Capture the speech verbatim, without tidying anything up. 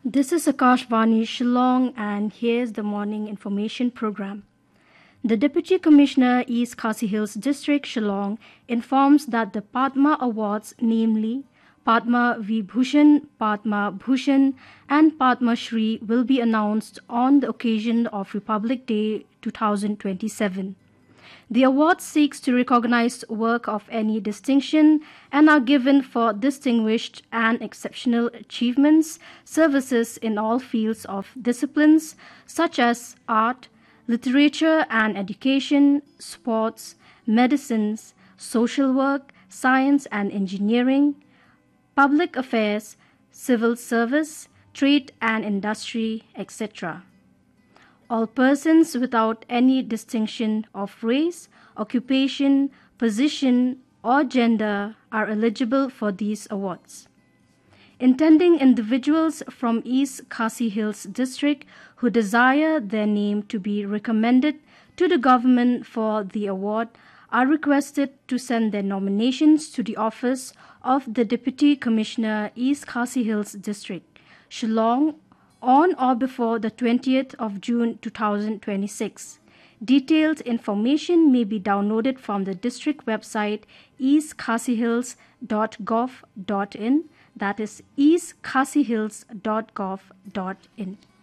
This is Akashvani Shillong, and here's the morning information program. The Deputy Commissioner, East Khasi Hills District, Shillong, informs that the Padma Awards, namely Padma Vibhushan, Padma Bhushan, and Padma Shri, will be announced on the occasion of Republic Day twenty twenty-seven. The award seeks to recognize work of any distinction and are given for distinguished and exceptional achievements, services in all fields of disciplines such as art, literature and education, sports, medicines, social work, science and engineering, public affairs, civil service, trade and industry, et cetera. All persons without any distinction of race, occupation, position, or gender are eligible for these awards. Intending individuals from East Khasi Hills District who desire their name to be recommended to the government for the award are requested to send their nominations to the office of the Deputy Commissioner, East Khasi Hills District, Shillong, on or before the twentieth of June twenty twenty-six. Detailed information may be downloaded from the district website east khasi hills dot gov dot in, that is east khasi hills dot gov dot in.